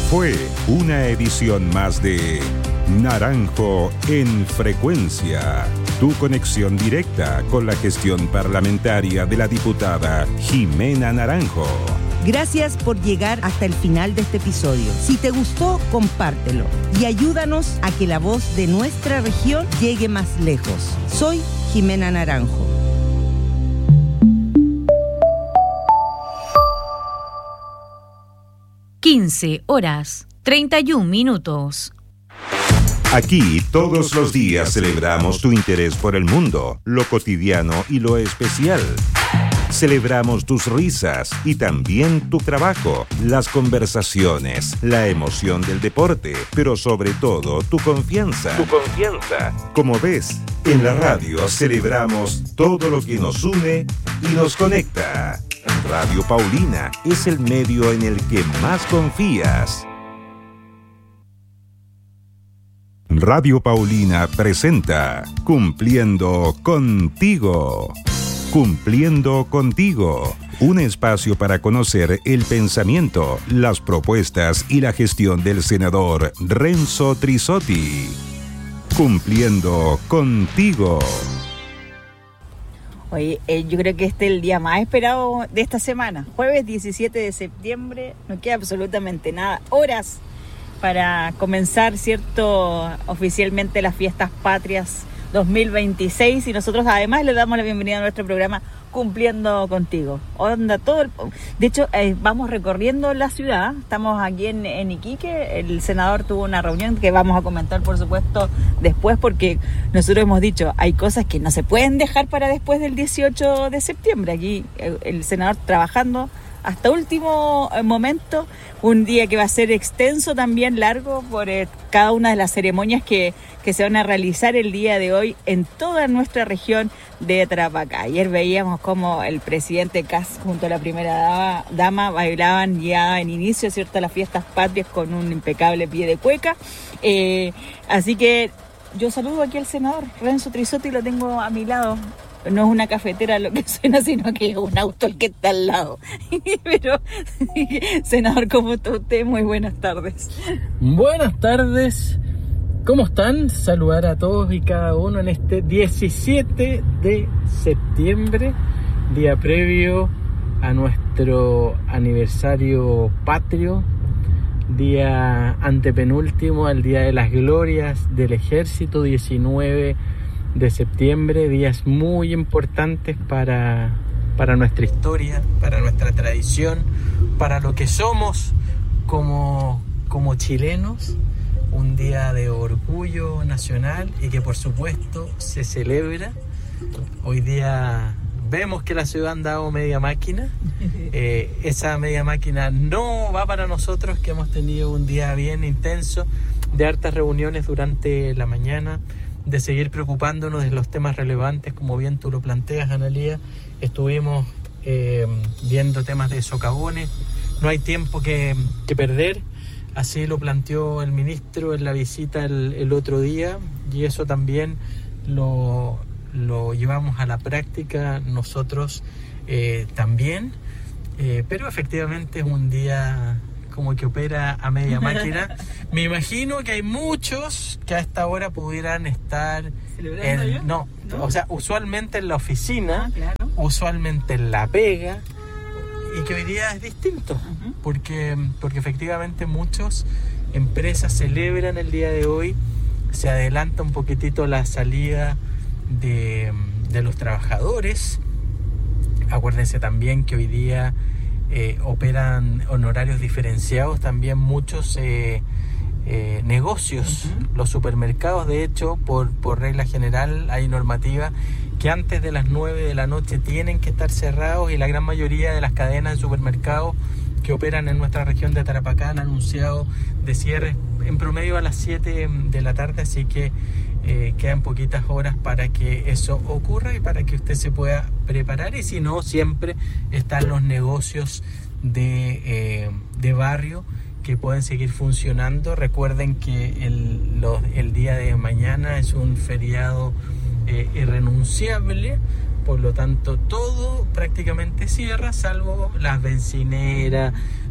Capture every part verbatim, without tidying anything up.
Fue una edición más de Naranjo en Frecuencia, tu conexión directa con la gestión parlamentaria de la diputada Jimena Naranjo. Gracias por llegar hasta el final de este episodio. Si te gustó, compártelo y ayúdanos a que la voz de nuestra región llegue más lejos. Soy Jimena Naranjo. quince horas, treinta y un minutos. Aquí todos los días celebramos tu interés por el mundo, lo cotidiano y lo especial. Celebramos tus risas y también tu trabajo, las conversaciones, la emoción del deporte, pero sobre todo tu confianza. Tu confianza. Como ves, en la radio celebramos todo lo que nos une y nos conecta. Radio Paulina es el medio en el que más confías. Radio Paulina presenta Cumpliendo Contigo. Cumpliendo Contigo, un espacio para conocer el pensamiento, las propuestas y la gestión del senador Renzo Trizzotti. Cumpliendo Contigo. Oye, eh, yo creo que este es el día más esperado de esta semana. Jueves diecisiete de septiembre, no queda absolutamente nada. Horas para comenzar, ¿cierto?, oficialmente las fiestas patrias dos mil veintiséis, y nosotros además le damos la bienvenida a nuestro programa Cumpliendo Contigo. Onda todo el... De hecho, eh, vamos recorriendo la ciudad. Estamos aquí en, en Iquique. El senador tuvo una reunión que vamos a comentar, por supuesto, después, porque nosotros hemos dicho, hay cosas que no se pueden dejar para después del dieciocho de septiembre. Aquí el, el senador trabajando hasta último momento, un día que va a ser extenso, también largo, por eh, cada una de las ceremonias que, que se van a realizar el día de hoy en toda nuestra región de Tarapacá. Ayer veíamos cómo el presidente Kast junto a la primera dama, dama bailaban ya en inicio, ¿cierto?, las fiestas patrias con un impecable pie de cueca. Eh, así que yo saludo aquí al senador Renzo Trizzotti, lo tengo a mi lado. No es una cafetera lo que suena, sino que es un auto el que está al lado. Pero, senador, ¿cómo está usted? Muy buenas tardes. Buenas tardes. ¿Cómo están? Saludar a todos y cada uno en este diecisiete de septiembre, día previo a nuestro aniversario patrio, día antepenúltimo al Día de las Glorias del Ejército, diecinueve de septiembre, días muy importantes para, para nuestra historia, para nuestra tradición, para lo que somos como, como chilenos, un día de orgullo nacional y que por supuesto se celebra. Hoy día vemos que la ciudad han dado media máquina, eh, esa media máquina no va para nosotros, que hemos tenido un día bien intenso de hartas reuniones durante la mañana, de seguir preocupándonos de los temas relevantes, como bien tú lo planteas, Analía. Estuvimos eh, viendo temas de socavones, no hay tiempo que, que perder, así lo planteó el ministro en la visita el, el otro día, y eso también lo, lo llevamos a la práctica nosotros eh, también, eh, pero efectivamente es un día como que opera a media máquina. Me imagino que hay muchos que a esta hora pudieran estar ¿Celebrando en, yo? no, no, o sea, usualmente en la oficina, Ah, claro. usualmente en la pega, y que hoy día es distinto, uh-huh. porque, porque efectivamente muchas empresas celebran el día de hoy, se adelanta un poquitito la salida de, de los trabajadores. Acuérdense también que hoy día Eh, operan honorarios diferenciados también muchos eh, eh, negocios. Uh-huh. Los supermercados, de hecho, por, por regla general hay normativa que antes de las nueve de la noche tienen que estar cerrados, y la gran mayoría de las cadenas de supermercados que operan en nuestra región de Tarapacá han anunciado de cierre en promedio a las siete de la tarde, así que eh, quedan poquitas horas para que eso ocurra y para que usted se pueda preparar, y si no, siempre están los negocios de, eh, de barrio que pueden seguir funcionando. Recuerden que el, los, el día de mañana es un feriado eh, irrenunciable, por lo tanto todo prácticamente cierra, salvo las bencineras,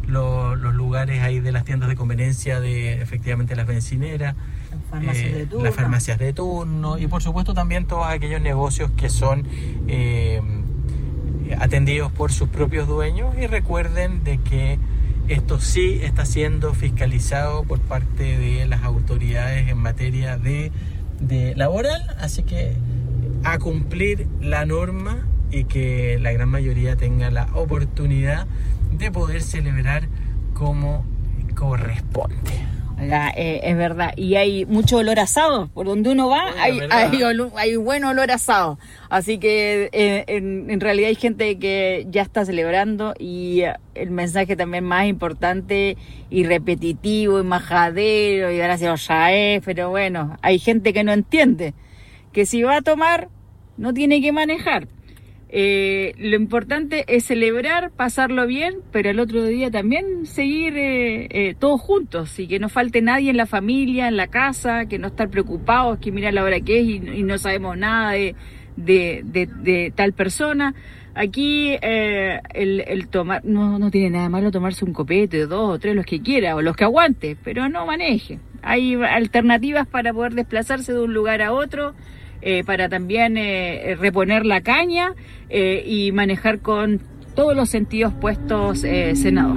lo, los lugares ahí de las tiendas de conveniencia, de efectivamente las bencineras, Las farmacias eh, de turno. las farmacias de turno y por supuesto también todos aquellos negocios que son eh, atendidos por sus propios dueños. Y recuerden de que esto sí está siendo fiscalizado por parte de las autoridades en materia de, de laboral, así que a cumplir la norma y que la gran mayoría tenga la oportunidad de poder celebrar como corresponde. Oiga, eh, es verdad, y hay mucho olor a asado, por donde uno va Oiga, hay, ¿verdad? hay, olu- hay buen olor a asado, así que eh, en, en realidad hay gente que ya está celebrando y eh, el mensaje también más importante y repetitivo y majadero y gracias ya es, pero bueno, hay gente que no entiende, que si va a tomar no tiene que manejar. Eh, lo importante es celebrar, pasarlo bien, pero el otro día también seguir eh, eh, todos juntos y que no falte nadie en la familia, en la casa, que no estar preocupados, que mira la hora que es y, y no sabemos nada de, de, de, de tal persona. Aquí eh, el, el tomar, no, no tiene nada malo tomarse un copete, dos o tres, los que quiera o los que aguante, pero no maneje. Hay alternativas para poder desplazarse de un lugar a otro. Eh, para también eh, reponer la caña eh, y manejar con todos los sentidos puestos, eh, senador.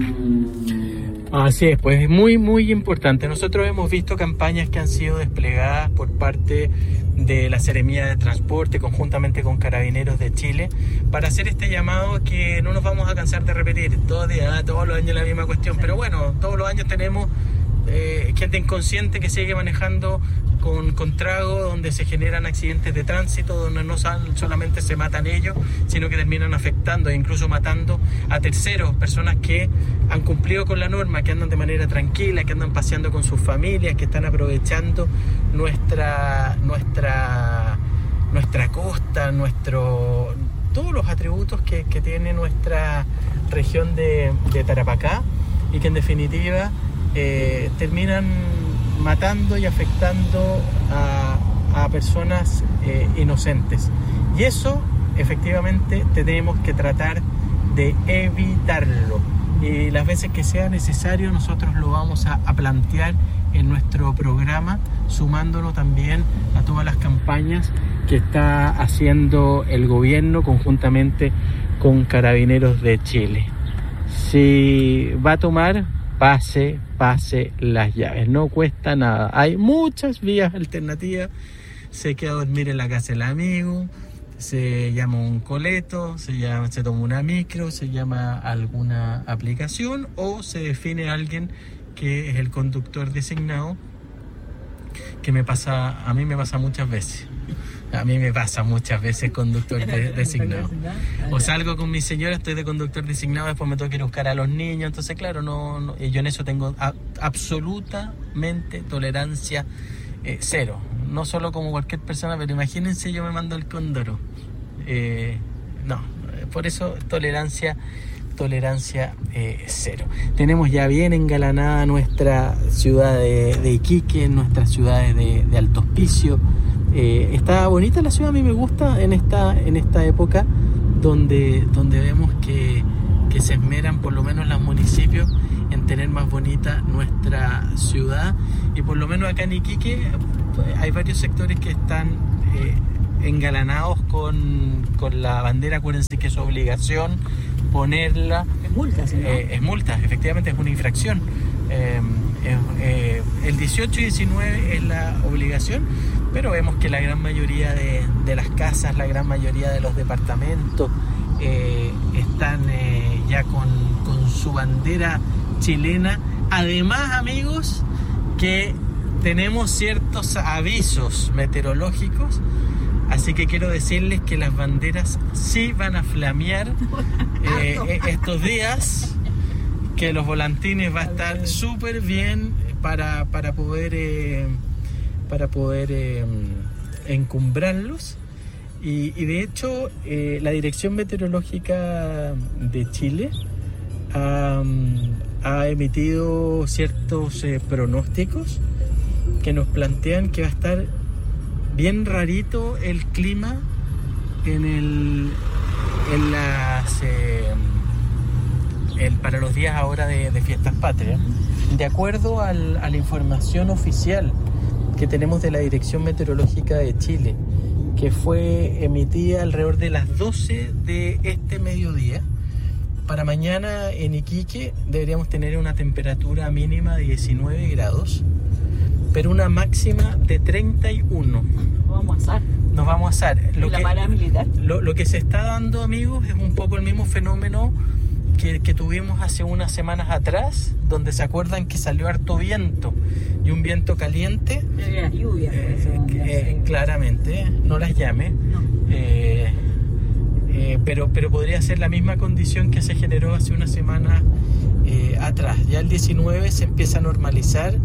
Así es, pues es muy muy importante. Nosotros hemos visto campañas que han sido desplegadas por parte de la Seremía de Transporte conjuntamente con Carabineros de Chile para hacer este llamado que no nos vamos a cansar de repetir todos, días, todos los años la misma cuestión, pero bueno, todos los años tenemos eh, gente inconsciente que sigue manejando con, con trago, donde se generan accidentes de tránsito, donde no solamente se matan ellos, sino que terminan afectando e incluso matando a terceros, personas que han cumplido con la norma, que andan de manera tranquila, que andan paseando con sus familias, que están aprovechando nuestra nuestra nuestra costa, nuestro todos los atributos que, que tiene nuestra región de, de Tarapacá, y que en definitiva eh, terminan matando y afectando a, a personas eh, inocentes. Y eso efectivamente tenemos que tratar de evitarlo. Y las veces que sea necesario nosotros lo vamos a, a plantear en nuestro programa, sumándolo también a todas las campañas que está haciendo el gobierno conjuntamente con Carabineros de Chile. Si va a tomar, pase, pase las llaves, no cuesta nada. Hay muchas vías alternativas. Se queda a dormir en la casa del amigo, se llama un coleto, se, llama, se toma una micro, se llama alguna aplicación o se define a alguien que es el conductor designado, que me pasa, a mí me pasa muchas veces. A mí me pasa muchas veces conductor de, designado. O salgo con mi señora, estoy de conductor designado, después me tengo que ir a buscar a los niños. Entonces, claro, no, no yo en eso tengo a, absolutamente tolerancia eh, cero. No solo como cualquier persona, pero imagínense, yo me mando el cóndoro. Eh, no, por eso tolerancia tolerancia eh, cero. Tenemos ya bien engalanada nuestra ciudad de, de Iquique, nuestras ciudades de, de Alto Hospicio. Eh, está bonita la ciudad, a mí me gusta en esta en esta época donde, donde vemos que, que se esmeran por lo menos los municipios en tener más bonita nuestra ciudad, y por lo menos acá en Iquique pues, hay varios sectores que están eh, engalanados con, con la bandera. Acuérdense que es obligación ponerla. Es multa, ¿sí, no? eh, es multa, efectivamente es una infracción. Eh, eh, eh, el dieciocho y diecinueve es la obligación, pero vemos que la gran mayoría de, de las casas, la gran mayoría de los departamentos eh, están eh, ya con, con su bandera chilena. Además, amigos, que tenemos ciertos avisos meteorológicos, así que quiero decirles que las banderas sí van a flamear eh, estos días, que los volantines va a estar súper bien para, para poder eh, para poder eh, encumbrarlos, y, y de hecho eh, la Dirección Meteorológica de Chile ha, ha emitido ciertos eh, pronósticos que nos plantean que va a estar bien rarito el clima en el en las eh, el, para los días ahora de, de fiestas patrias. De acuerdo al, a la información oficial que tenemos de la Dirección Meteorológica de Chile, que fue emitida alrededor de las doce de este mediodía, para mañana en Iquique deberíamos tener una temperatura mínima de diecinueve grados, pero una máxima de treinta y uno. Nos vamos a asar. Nos vamos a asar. Lo la que, parada militar. Lo, lo que se está dando, amigos, es un poco el mismo fenómeno que, que tuvimos hace unas semanas atrás, donde se acuerdan que salió harto viento y un viento caliente. Las lluvias. Eh, eh, claramente, no las llame. No. Eh, eh, pero, pero podría ser la misma condición que se generó hace unas semanas eh, atrás. Ya el diecinueve se empieza a normalizar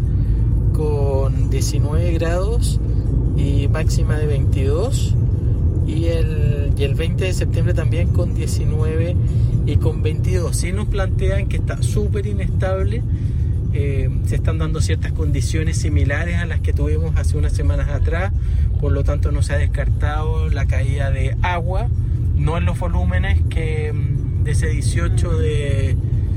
con diecinueve grados y máxima de veintidós, y el, y el veinte de septiembre también con diecinueve y con veintidós. Sí nos plantean que está súper inestable, eh, se están dando ciertas condiciones similares a las que tuvimos hace unas semanas atrás, por lo tanto no se ha descartado la caída de agua, no en los volúmenes que de ese dieciocho de,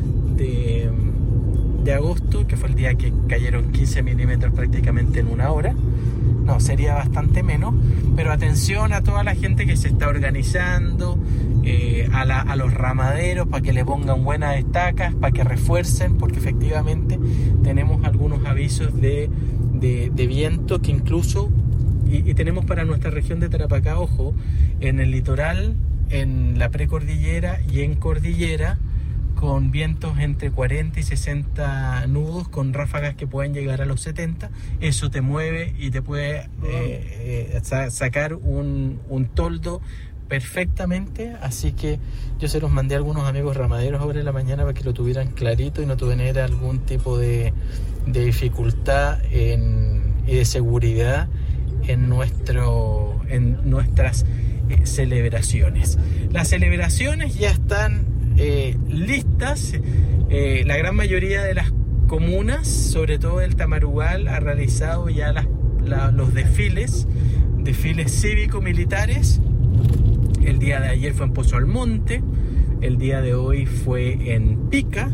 de, de agosto, que fue el día que cayeron quince milímetros prácticamente en una hora. No, sería bastante menos, pero atención a toda la gente que se está organizando, eh, a, la, a los ramaderos, para que le pongan buenas estacas, para que refuercen, porque efectivamente tenemos algunos avisos de, de, de viento que incluso, y, y tenemos para nuestra región de Tarapacá, ojo, en el litoral, en la precordillera y en cordillera, con vientos entre cuarenta y sesenta nudos, con ráfagas que pueden llegar a los setenta. Eso te mueve y te puede eh, eh, sa- sacar un, un toldo perfectamente. Así que yo se los mandé a algunos amigos ramaderos ahora en la mañana para que lo tuvieran clarito y no tuvieran algún tipo de, de dificultad en, y de seguridad en, nuestro, en nuestras eh, celebraciones. Las celebraciones ya están Eh, listas. Eh, la gran mayoría de las comunas, sobre todo el Tamarugal, ha realizado ya las, la, los desfiles desfiles cívico-militares. El día de ayer fue en Pozo Almonte, el día de hoy fue en Pica,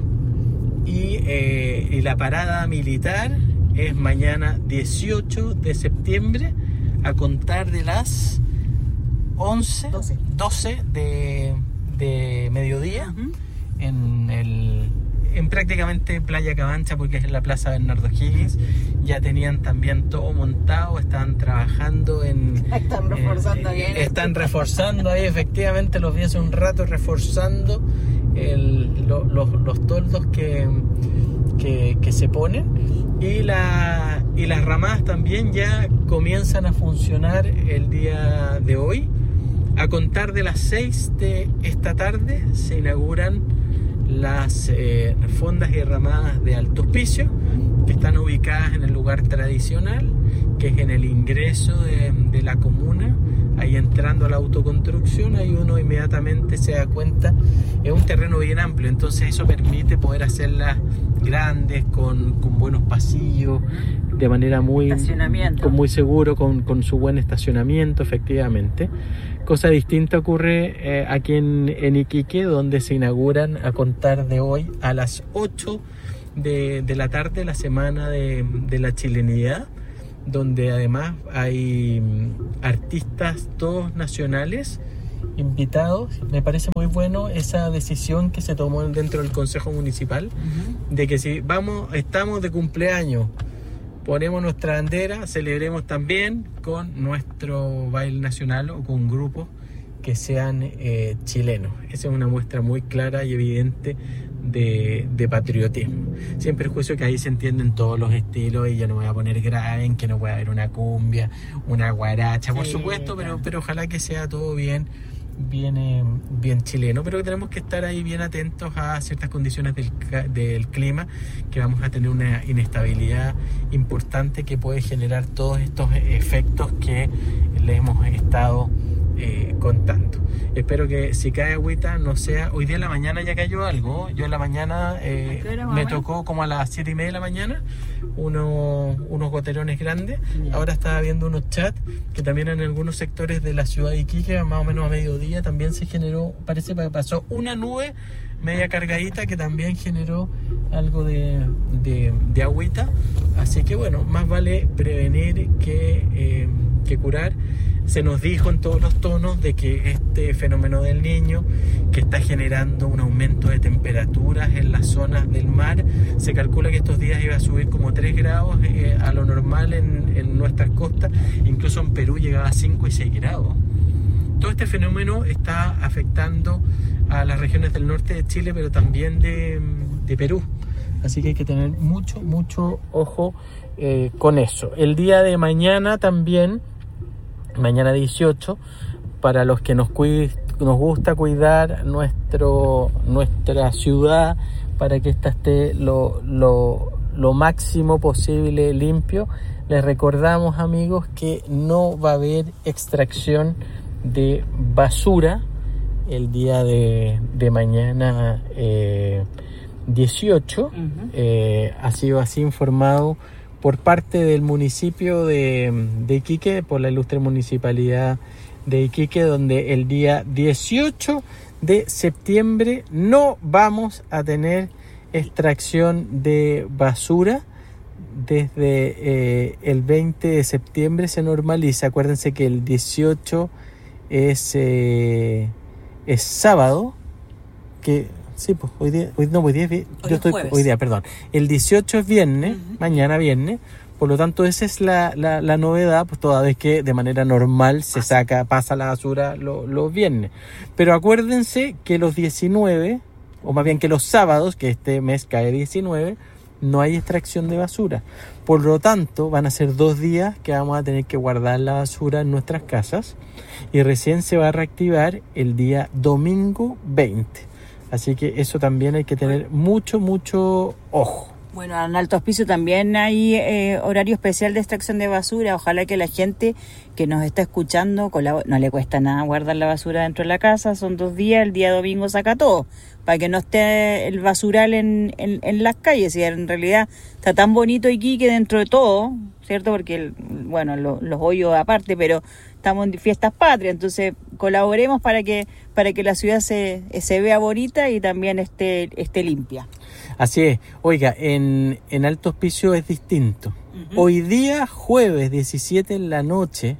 y, eh, y la parada militar es mañana dieciocho de septiembre a contar de las once, doce de de mediodía, uh-huh. en el en prácticamente Playa Cabancha, porque es en la Plaza Bernardo Higgins. Ya tenían también todo montado, estaban trabajando en... Están reforzando eh, bien. Están reforzando ahí, efectivamente, los vi hace un rato reforzando el, lo, los, los toldos que, que, que se ponen, y, la, y las ramadas también ya comienzan a funcionar el día de hoy. A contar de las seis de esta tarde se inauguran las eh, fondas y ramadas de Alto Hospicio, que están ubicadas en el lugar tradicional, que es en el ingreso de, de la comuna. Ahí entrando a la autoconstrucción, ahí uno inmediatamente se da cuenta, es un terreno bien amplio, entonces eso permite poder hacerlas grandes, con, con buenos pasillos, de manera muy, con muy seguro, con, con su buen estacionamiento, efectivamente. Cosa distinta ocurre eh, aquí en, en Iquique, donde se inauguran a contar de hoy a las ocho de, de la tarde la Semana de, de la Chilenidad, donde además hay artistas todos nacionales invitados. Me parece muy bueno esa decisión que se tomó dentro del Consejo Municipal, uh-huh. de que si vamos, estamos de cumpleaños, ponemos nuestra bandera, celebremos también con nuestro baile nacional o con grupos que sean eh, chilenos. Esa es una muestra muy clara y evidente de, de patriotismo. Sin perjuicio que ahí se entienden todos los estilos, y yo no me voy a poner grave en que no pueda haber una cumbia, una guaracha, por sí, supuesto, claro. pero, pero ojalá que sea todo bien, bien, eh, bien chileno, pero tenemos que estar ahí bien atentos a ciertas condiciones del, del clima, que vamos a tener una inestabilidad importante que puede generar todos estos efectos que le hemos estado eh, contando. Espero que si cae agüita no sea... Hoy día en la mañana ya cayó algo. Yo en la mañana eh, me tocó como a las siete y media de la mañana uno, unos goterones grandes. Yeah. Ahora estaba viendo unos chats que también en algunos sectores de la ciudad de Iquique, más o menos a mediodía, también se generó, parece que pasó una nube media cargadita que también generó algo de, de, de agüita. Así que bueno, más vale prevenir que, eh, que curar. Se nos dijo en todos los tonos de que este fenómeno del Niño, que está generando un aumento de temperaturas en las zonas del mar, se calcula que estos días iba a subir como tres grados eh, a lo normal en, en nuestras costas. Incluso en Perú llegaba a cinco y seis grados. Todo este fenómeno está afectando a las regiones del norte de Chile, pero también de, de Perú. Así que hay que tener mucho, mucho ojo eh, con eso. El día de mañana también, mañana dieciocho, para los que nos, cuid, nos gusta cuidar nuestro, nuestra ciudad para que ésta esté lo, lo, lo máximo posible limpio, les recordamos, amigos, que no va a haber extracción de basura el día de, de mañana eh, dieciocho. Uh-huh. eh, ha sido así informado por parte del municipio de, de Iquique, por la ilustre municipalidad de Iquique, donde el día dieciocho de septiembre no vamos a tener extracción de basura. Desde eh, el veinte de septiembre se normaliza. Acuérdense que el dieciocho es, eh, es sábado, que sí, pues hoy día, hoy, no, hoy día, hoy yo estoy, jueves. hoy día, perdón, el dieciocho es viernes, uh-huh. mañana viernes, por lo tanto esa es la, la, la novedad, pues toda vez que de manera normal se saca, pasa la basura los, los viernes, pero acuérdense que los diecinueve, o más bien que los sábados, que este mes cae diecinueve, no hay extracción de basura. Por lo tanto, van a ser dos días que vamos a tener que guardar la basura en nuestras casas y recién se va a reactivar el día domingo veinte. Así que eso también hay que tener mucho, mucho ojo. Bueno, en Alto Hospicio también hay eh, horario especial de extracción de basura. Ojalá que la gente que nos está escuchando, colabor- no le cuesta nada guardar la basura dentro de la casa. Son dos días, el día domingo saca todo, para que no esté el basural en, en, en las calles. Y en realidad está tan bonito Iquique dentro de todo, ¿cierto? Porque, el, bueno, lo, los hoyos aparte, pero estamos en fiestas patrias, entonces colaboremos para que para que la ciudad se, se vea bonita y también esté, esté limpia. Así es. Oiga, en, en Alto Hospicio es distinto. Uh-huh. Hoy día, jueves diecisiete en la noche,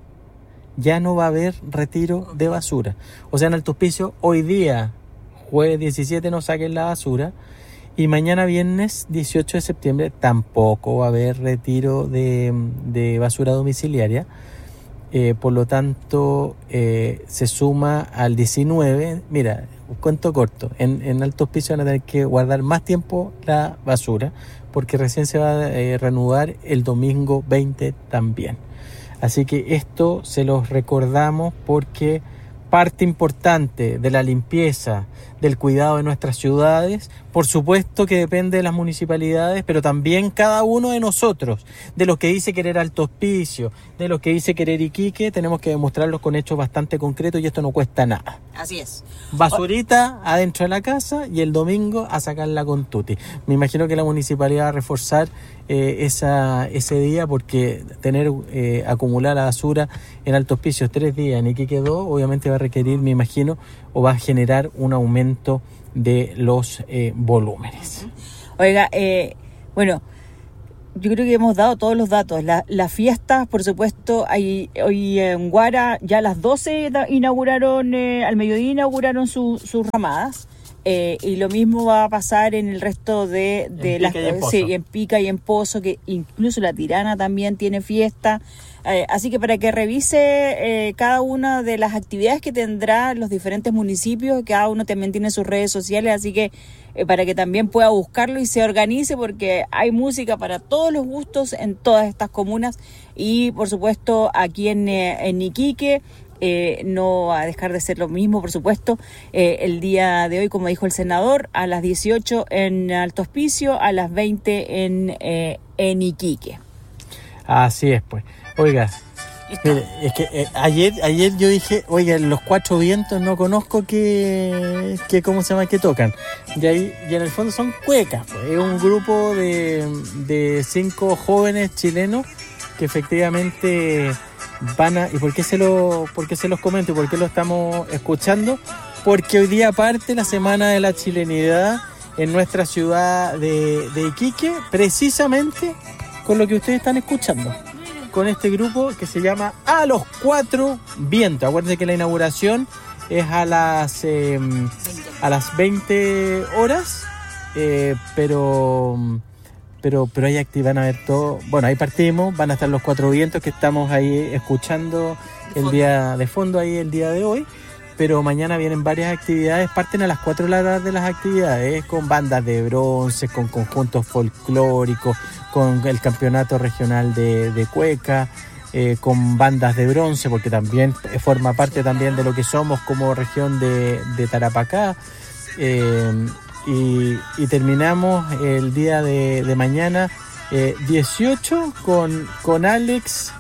ya no va a haber retiro okay. de basura. O sea, en Alto Hospicio, hoy día, jueves diecisiete, no saquen la basura. Y mañana viernes dieciocho de septiembre tampoco va a haber retiro de, de basura domiciliaria. Eh, por lo tanto, eh, se suma al diecinueve. Mira, un cuento corto. En, en Alto Hospicio van a tener que guardar más tiempo la basura porque recién se va a eh, reanudar el domingo veinte también. Así que esto se los recordamos porque parte importante de la limpieza, del cuidado de nuestras ciudades, por supuesto que depende de las municipalidades, pero también cada uno de nosotros, de los que dice querer Alto Hospicio, de los que dice querer Iquique, tenemos que demostrarlos con hechos bastante concretos y esto no cuesta nada. Así es. Basurita adentro de la casa y el domingo a sacarla con tuti. Me imagino que la municipalidad va a reforzar eh, esa, ese día porque tener eh, acumular la basura en Alto Hospicio tres días, en Iquique dos, obviamente va a requerir, me imagino, o va a generar un aumento de los eh, volúmenes. Oiga, eh, bueno, yo creo que hemos dado todos los datos. La, las fiestas, por supuesto, hay, hoy en Guara ya a las doce inauguraron, eh, al mediodía inauguraron su, sus ramadas. Eh, y lo mismo va a pasar en el resto de, de en las Pica y en Pozo. Sí, en Pica y en Pozo, que incluso La Tirana también tiene fiesta. Eh, así que para que revise eh, cada una de las actividades que tendrá los diferentes municipios, cada uno también tiene sus redes sociales, así que eh, para que también pueda buscarlo y se organice, porque hay música para todos los gustos en todas estas comunas y por supuesto aquí en, eh, en Iquique. Eh, no va a dejar de ser lo mismo, por supuesto, eh, el día de hoy, como dijo el senador, a las dieciocho en Alto Hospicio, a las veinte en, eh, en Iquique. Así es, pues. Oiga, mire, es que eh, ayer ayer yo dije, oiga, los cuatro vientos no conozco que, que ¿cómo se llama? Que tocan. Y ahí, y en el fondo son cuecas, pues. Es un grupo de, de cinco jóvenes chilenos que efectivamente van a... ¿Y por qué se lo, por qué se los comento y por qué lo estamos escuchando? porque hoy día parte la Semana de la Chilenidad en nuestra ciudad de, de Iquique, precisamente con lo que ustedes están escuchando, con este grupo que se llama A los Cuatro Vientos. Acuérdense que la inauguración es a las eh, a las veinte horas, eh, pero pero pero hay actividad, van a ver todo. Bueno, ahí partimos, van a estar los Cuatro Vientos que estamos ahí escuchando el día de fondo ahí el día de hoy. Pero mañana vienen varias actividades, parten a las cuatro de la tarde las actividades, con bandas de bronce, con conjuntos folclóricos, con el campeonato regional de, de cueca, eh, con bandas de bronce, porque también forma parte también de lo que somos como región de, de Tarapacá. Eh, y, y terminamos el día de, de mañana eh, dieciocho con, con Alex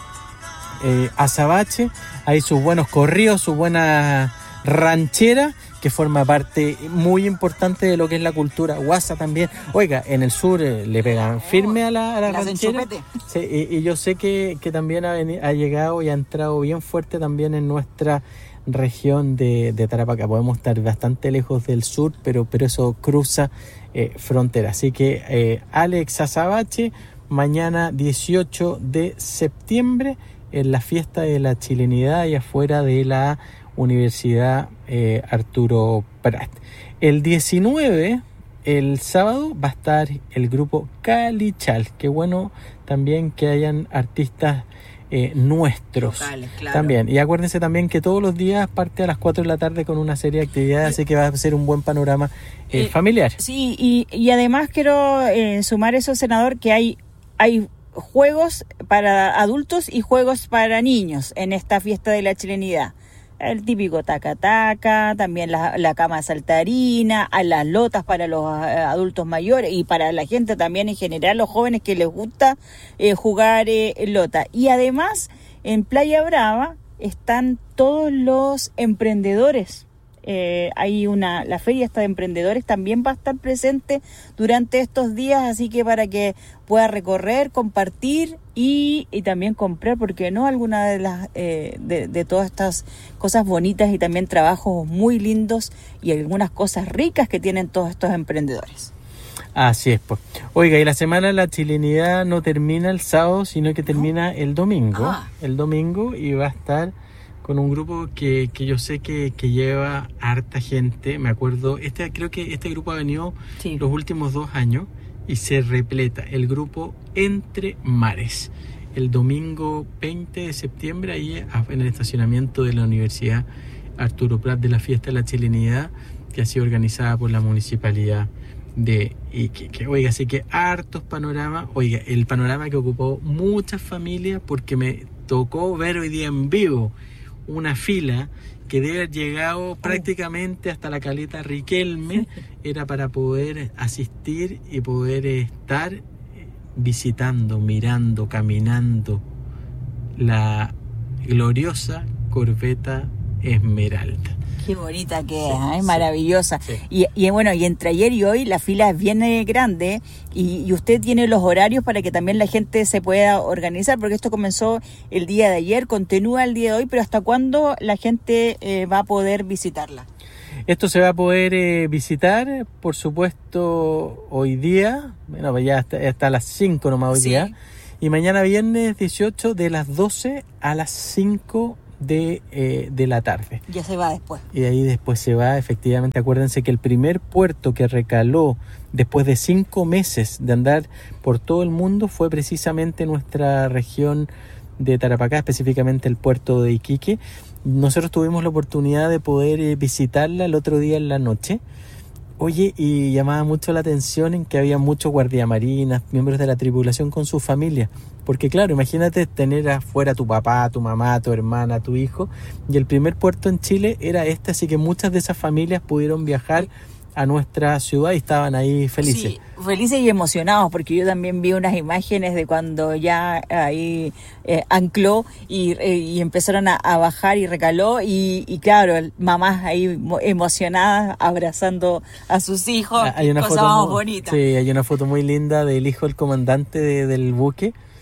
eh, Azabache. Hay sus buenos corridos, sus buenas rancheras, que forma parte muy importante de lo que es la cultura guasa también. Oiga, en el sur eh, le pegan firme a la, a la ranchera. Sí, y, y yo sé que, que también ha, venido, ha llegado y ha entrado bien fuerte también en nuestra región de, de Tarapacá. Podemos estar bastante lejos del sur, pero, pero eso cruza eh, frontera. Así que eh, Alex Azabache, mañana dieciocho de septiembre, en la fiesta de la chilenidad y afuera de la Universidad eh, Arturo Prat. El diecinueve, el sábado, va a estar el grupo Calichal. Qué bueno también que hayan artistas eh, nuestros. Locales, claro. También. Y acuérdense también que todos los días parte a las cuatro de la tarde con una serie de actividades, así que va a ser un buen panorama eh, eh, familiar. Sí, y, y además quiero eh, sumar eso, senador, que hay, hay juegos para adultos y juegos para niños en esta fiesta de la chilenidad. El típico taca-taca, también la, la cama saltarina, a las lotas para los adultos mayores y para la gente también en general, los jóvenes que les gusta eh, jugar eh, lota. Y además, en Playa Brava están todos los emprendedores. Eh, hay una, la feria esta de emprendedores también va a estar presente durante estos días, así que para que pueda recorrer, compartir y, y también comprar, porque no, alguna de las eh, de, de todas estas cosas bonitas y también trabajos muy lindos y algunas cosas ricas que tienen todos estos emprendedores. Así es, pues. Oiga, y la semana de la chilenidad no termina el sábado, sino que termina el domingo, ah. el domingo, y va a estar con un grupo que, que yo sé que, que lleva harta gente. Me acuerdo, este creo que este grupo ha venido sí. los últimos dos años y se repleta. El grupo Entre Mares. El domingo veinte de septiembre, ahí en el estacionamiento de la Universidad Arturo Prat, de la fiesta de la chilenidad, que ha sido organizada por la municipalidad de Iquique. Oiga, así que hartos panoramas. Oiga, el panorama que ocupó muchas familias, porque me tocó ver hoy día en vivo una fila que debe haber llegado prácticamente hasta la caleta Riquelme, era para poder asistir y poder estar visitando, mirando, caminando la gloriosa corbeta Esmeralda. Qué bonita que es, ¿eh? Sí, maravillosa. Sí. Y, y bueno, y entre ayer y hoy la fila es bien grande y, y usted tiene los horarios para que también la gente se pueda organizar, porque esto comenzó el día de ayer, continúa el día de hoy, pero ¿hasta cuándo la gente eh, va a poder visitarla? Esto se va a poder eh, visitar, por supuesto, hoy día, bueno, ya hasta, hasta las cinco nomás hoy sí. día, y mañana viernes dieciocho de las doce a las cinco de, eh, de la tarde. Ya se va después. Y ahí después se va, efectivamente. Acuérdense que el primer puerto que recaló después de cinco meses de andar por todo el mundo fue precisamente nuestra región de Tarapacá, específicamente el puerto de Iquique. Nosotros tuvimos la oportunidad de poder eh, visitarla el otro día en la noche. Oye, y llamaba mucho la atención en que había muchos guardiamarinas, miembros de la tripulación con su familia. Porque claro, imagínate tener afuera a tu papá, tu mamá, tu hermana, tu hijo. Y el primer puerto en Chile era este, así que muchas de esas familias pudieron viajar a nuestra ciudad y estaban ahí felices. Sí, felices y emocionados, porque yo también vi unas imágenes de cuando ya ahí eh, ancló y, eh, y empezaron a, a bajar y recaló y, y claro, mamás ahí emocionadas abrazando a sus hijos. Ah, hay una cosa foto más muy, bonita. Sí, hay una foto muy linda del hijo del comandante de, del buque,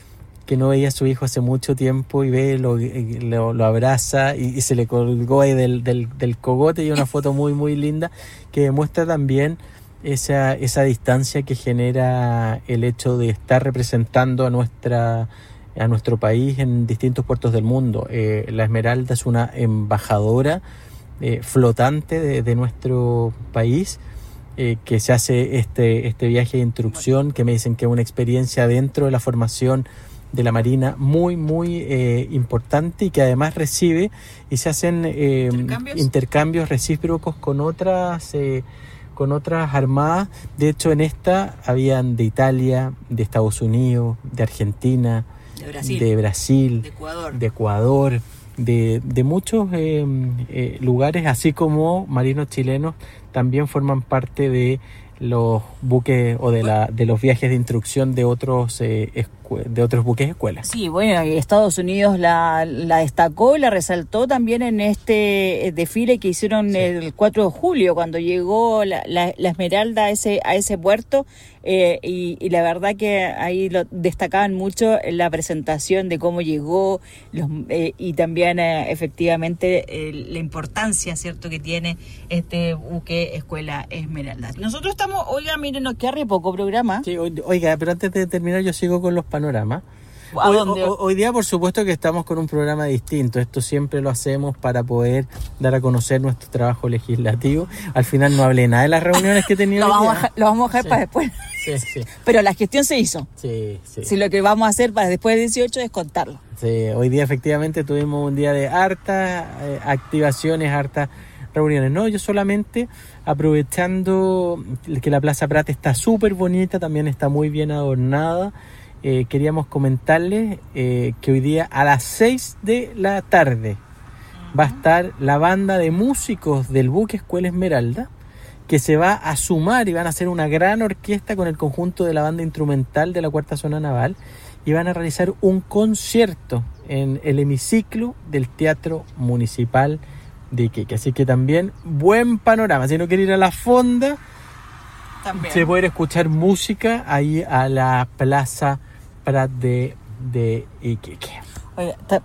que no veía a su hijo hace mucho tiempo y ve, lo, lo, lo abraza y, y se le colgó ahí del, del, del cogote, y una foto muy muy linda que demuestra también esa, esa distancia que genera el hecho de estar representando a nuestra a nuestro país en distintos puertos del mundo. Eh, la Esmeralda es una embajadora eh, flotante de, de nuestro país, Eh, que se hace este, este viaje de instrucción, que me dicen que es una experiencia dentro de la formación de la Marina muy, muy eh, importante, y que además recibe y se hacen eh, ¿Intercambios? intercambios recíprocos con otras, eh, con otras armadas. De hecho, en esta habían de Italia, de Estados Unidos, de Argentina, de Brasil, de, Brasil, de Ecuador, de Ecuador. De, de muchos eh, eh, lugares, así como marinos chilenos también forman parte de los buques o de la de los viajes de instrucción de otros eh, escu- de otros buques escuelas. Sí, bueno, y Estados Unidos la, la destacó, la resaltó también en este desfile que hicieron sí. el cuatro de julio, cuando llegó la, la, la Esmeralda a ese a ese puerto, eh, y, y la verdad que ahí lo destacaban mucho en la presentación de cómo llegó, los, eh, y también eh, efectivamente eh, la importancia, cierto, que tiene este buque Escuela Esmeralda. Nosotros estamos, oiga, miren, nos queda re poco programa. Sí, oiga, pero antes de terminar yo sigo con los panoramas. ¿A hoy, dónde? Hoy, hoy día, por supuesto, que estamos con un programa distinto. Esto siempre lo hacemos para poder dar a conocer nuestro trabajo legislativo. Al final no hablé nada de las reuniones que he tenido. lo, vamos a, lo vamos a dejar sí. para después. Sí, sí. Pero la gestión se hizo. Sí, sí. Si lo que vamos a hacer para después del dieciocho es contarlo. Sí, hoy día efectivamente tuvimos un día de hartas eh, activaciones, hartas reuniones. No, yo solamente aprovechando que la Plaza Prat está súper bonita, también está muy bien adornada. Eh, queríamos comentarles eh, que hoy día a las seis de la tarde va a estar la banda de músicos del buque Escuela Esmeralda, que se va a sumar y van a hacer una gran orquesta con el conjunto de la banda instrumental de la Cuarta Zona Naval, y van a realizar un concierto en el hemiciclo del Teatro Municipal de Iquique. Así que también buen panorama. Si no quiere ir a la fonda, también se puede escuchar música ahí a la Plaza Prat de, de Iquique. Oiga, ta,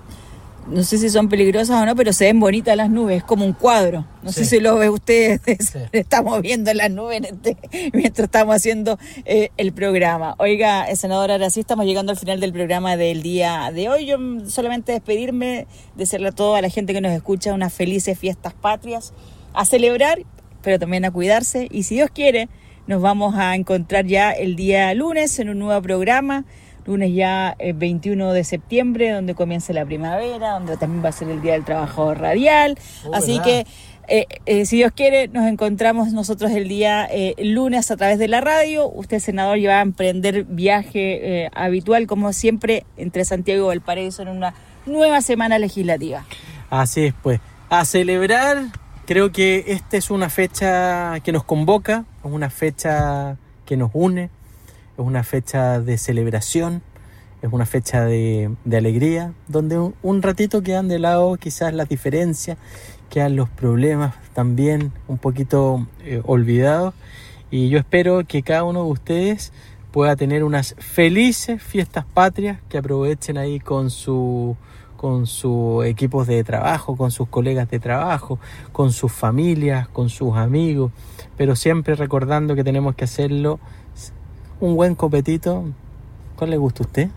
no sé si son peligrosas o no, pero se ven bonitas las nubes, es como un cuadro. No sí. sé si lo ve ustedes, sí. estamos viendo las nubes este, mientras estamos haciendo eh, el programa. Oiga, senadora, ahora sí estamos llegando al final del programa del día de hoy. Yo solamente despedirme, desearle a toda la gente que nos escucha unas felices fiestas patrias, a celebrar, pero también a cuidarse. Y si Dios quiere, nos vamos a encontrar ya el día lunes en un nuevo programa. Lunes ya eh, veintiuno de septiembre, donde comienza la primavera, donde también va a ser el Día del Trabajador Radial. Oh, Así ¿verdad? que, eh, eh, si Dios quiere, nos encontramos nosotros el día eh, lunes a través de la radio. Usted, senador, ya va a emprender viaje eh, habitual, como siempre, entre Santiago y Valparaíso en una nueva semana legislativa. Así es, pues. A celebrar, creo que esta es una fecha que nos convoca, es una fecha que nos une. Es una fecha de celebración, es una fecha de, de alegría, donde un, un ratito quedan de lado quizás las diferencias, quedan los problemas también un poquito eh, olvidados. Y yo espero que cada uno de ustedes pueda tener unas felices fiestas patrias, que aprovechen ahí con su con sus equipos de trabajo, con sus colegas de trabajo, con sus familias, con sus amigos, pero siempre recordando que tenemos que hacerlo. Un buen copetito, ¿cuál le gusta a usted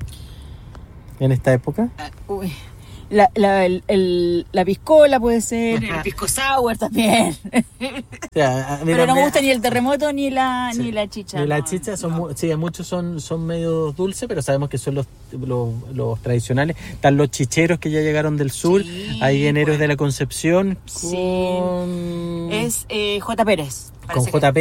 en esta época? Uh, uy, la, la, el, el, la piscola puede ser, el pisco sour también. O sea, pero no me gusta ni el terremoto ni la sí, ni la chicha. Ni la no, chicha, son no. Sí, muchos son, son medio dulces, pero sabemos que son los, los, los tradicionales. Están los chicheros que ya llegaron del sur, sí, ahí en Héroes bueno. de la Concepción. Sí, con... es eh, J. Pérez. Con J. Pérez.